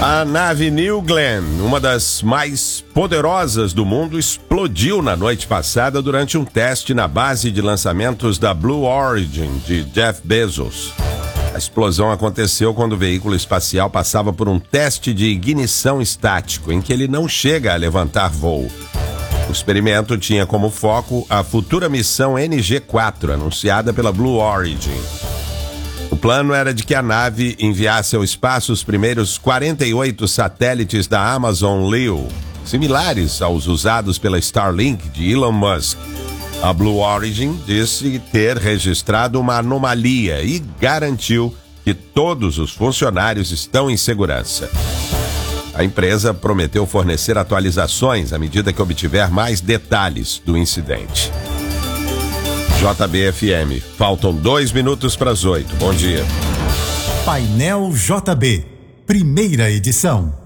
A nave New Glenn, uma das mais poderosas do mundo, explodiu na noite passada durante um teste na base de lançamentos da Blue Origin de Jeff Bezos. A explosão aconteceu quando o veículo espacial passava por um teste de ignição estático, em que ele não chega a levantar voo. O experimento tinha como foco a futura missão NG-4, anunciada pela Blue Origin. O plano era de que a nave enviasse ao espaço os primeiros 48 satélites da Amazon Leo, similares aos usados pela Starlink de Elon Musk. A Blue Origin disse ter registrado uma anomalia e garantiu que todos os funcionários estão em segurança. A empresa prometeu fornecer atualizações à medida que obtiver mais detalhes do incidente. JB-FM. Faltam 2 minutos para as 8. Bom dia. Painel JB, primeira edição.